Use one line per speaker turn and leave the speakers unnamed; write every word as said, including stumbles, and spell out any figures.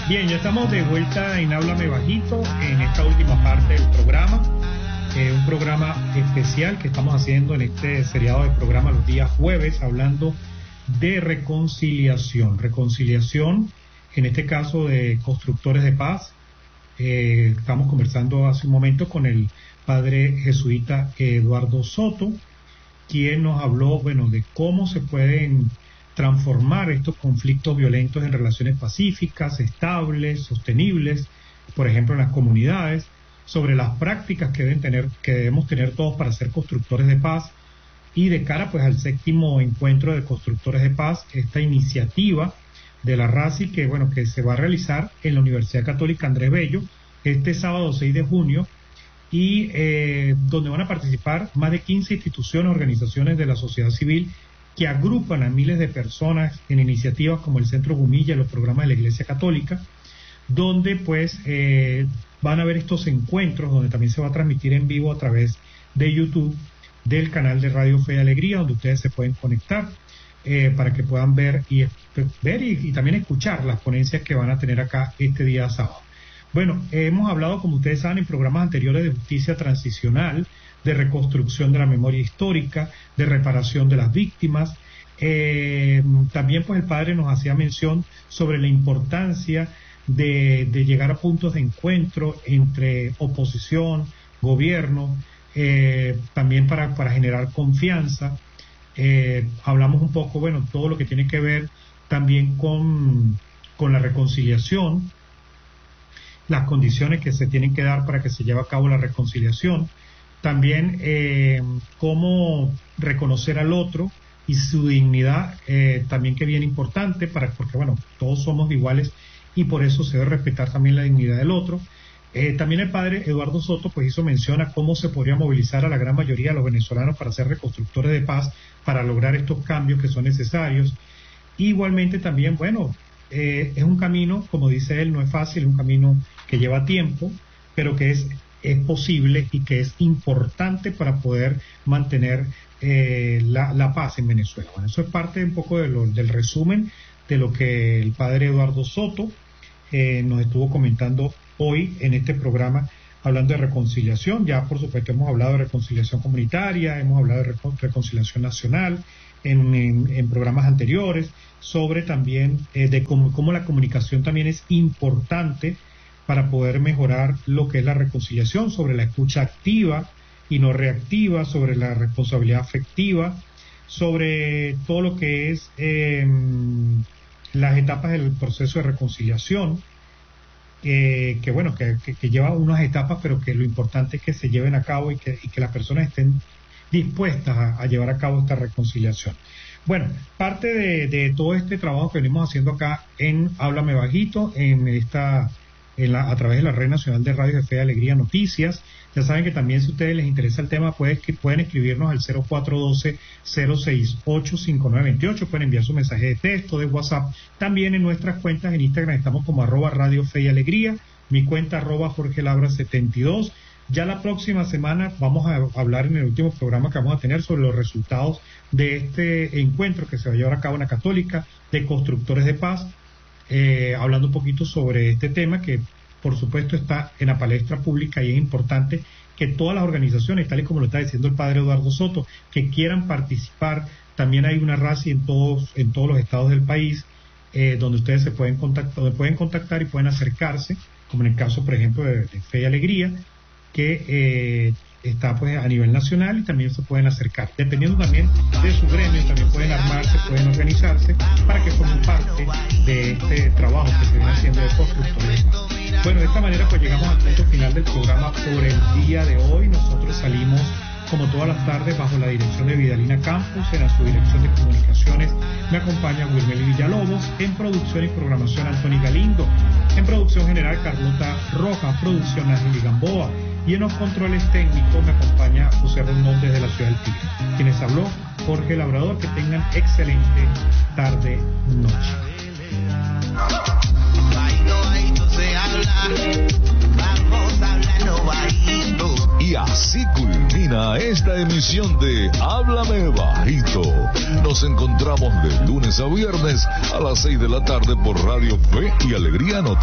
Bien, ya estamos de vuelta en Háblame Bajito, en esta última parte del programa, eh, un programa especial que estamos haciendo en este seriado de programa los días jueves, hablando de reconciliación, reconciliación, en este caso de constructores de paz. Eh, estamos conversando hace un momento con el padre jesuita Eduardo Soto, quien nos habló, bueno, de cómo se pueden transformar estos conflictos violentos en relaciones pacíficas, estables, sostenibles, por ejemplo en las comunidades, sobre las prácticas que deben tener, que debemos tener todos para ser constructores de paz, y de cara pues al séptimo encuentro de constructores de paz, esta iniciativa de la R A C I que bueno que se va a realizar en la Universidad Católica Andrés Bello este sábado seis de junio, y eh, donde van a participar más de quince instituciones, organizaciones de la sociedad civil que agrupan a miles de personas en iniciativas como el Centro Gumilla, los programas de la Iglesia Católica, donde pues eh, van a haber estos encuentros, donde también se va a transmitir en vivo a través de YouTube, del canal de Radio Fe y Alegría, donde ustedes se pueden conectar eh, para que puedan ver y, ver y, y también escuchar las ponencias que van a tener acá este día sábado. Bueno, eh, hemos hablado, como ustedes saben, en programas anteriores de justicia transicional, de reconstrucción de la memoria histórica, de reparación de las víctimas. Eh, también pues el padre nos hacía mención sobre la importancia de, de llegar a puntos de encuentro entre oposición, gobierno, eh, también para, para generar confianza. Eh, hablamos un poco, bueno, todo lo que tiene que ver también con, con la reconciliación, las condiciones que se tienen que dar para que se lleve a cabo la reconciliación. También eh, cómo reconocer al otro y su dignidad, eh, también que es bien importante, para, porque bueno, todos somos iguales y por eso se debe respetar también la dignidad del otro. Eh, también el padre Eduardo Soto pues hizo mención a cómo se podría movilizar a la gran mayoría de los venezolanos para ser reconstructores de paz, para lograr estos cambios que son necesarios. Igualmente también, bueno, eh, es un camino, como dice él, no es fácil, es un camino que lleva tiempo, pero que es es posible y que es importante para poder mantener eh, la, la paz en Venezuela. Bueno, eso es parte un poco de lo, del resumen de lo que el padre Eduardo Soto eh, nos estuvo comentando hoy en este programa, hablando de reconciliación. Ya por supuesto hemos hablado de reconciliación comunitaria, hemos hablado de recon, reconciliación nacional en, en, en programas anteriores, sobre también eh, de cómo, cómo la comunicación también es importante para poder mejorar lo que es la reconciliación, sobre la escucha activa y no reactiva, sobre la responsabilidad afectiva, sobre todo lo que es eh, las etapas del proceso de reconciliación, eh, que bueno, que, que, que lleva unas etapas, pero que lo importante es que se lleven a cabo y que, y que las personas estén dispuestas a, a llevar a cabo esta reconciliación. Bueno, parte de, de todo este trabajo que venimos haciendo acá en Háblame Bajito, en esta... En la, a través de la Red Nacional de Radio de Fe y Alegría Noticias. Ya saben que también, si a ustedes les interesa el tema, pueden, pueden escribirnos al cero cuatro uno dos, cero seis ocho, cinco nueve dos ocho, pueden enviar su mensaje de texto, de WhatsApp. También en nuestras cuentas en Instagram estamos como arroba Radio Fe y Alegría, mi cuenta arroba Jorge Labra setenta y dos. Ya la próxima semana vamos a hablar en el último programa que vamos a tener sobre los resultados de este encuentro que se va a llevar a cabo en la Católica de Constructores de Paz. Eh, hablando un poquito sobre este tema que por supuesto está en la palestra pública, y es importante que todas las organizaciones, tal y como lo está diciendo el padre Eduardo Soto, que quieran participar. También hay una R A C I en todos, en todos los estados del país, eh, donde ustedes se pueden contactar, donde pueden contactar y pueden acercarse, como en el caso por ejemplo de, de Fe y Alegría, que eh, está pues a nivel nacional, y también se pueden acercar. Dependiendo también de su gremio, también pueden armarse, pueden organizarse para que formen parte de este trabajo que se viene haciendo de constructores. Bueno, de esta manera pues llegamos al punto final del programa por el día de hoy. Nosotros salimos como todas las tardes bajo la dirección de Vidalina Campos. En su dirección de comunicaciones me acompaña Wilmely Villalobos, en producción y programación Anthony Galindo, en producción general Carlota Roja, producción Ángel Gamboa, y en los controles técnicos me acompaña José Rondón desde la ciudad del Tigre. Quienes habló, Jorge Labrador. Que tengan excelente tarde, noche.
Y así culmina esta emisión de Háblame Bajito. Nos encontramos de lunes a viernes a las seis de la tarde por Radio Fe y Alegría Noticias.